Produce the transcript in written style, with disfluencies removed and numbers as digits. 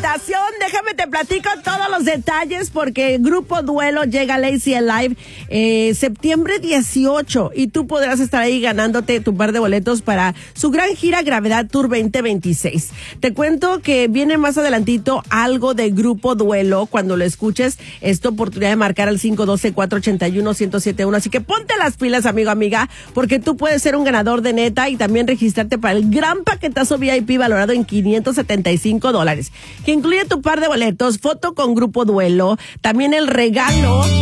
presentación. Déjame te platico todos los detalles porque Grupo Duelo llega a Lazy Live septiembre 18 y tú podrás estar ahí ganándote tu par de boletos para su gran gira Gravedad Tour 2026. Te cuento que viene más adelantito algo de Grupo Duelo. Cuando lo escuches, es tu oportunidad de marcar al 512-481-1071. Así que ponte las pilas, amigo, amiga, porque tú puedes ser un ganador de neta y también registrarte para el gran paquetazo VIP valorado en $575, que incluye tu par de boletos, foto con Grupo Duelo, también el regalo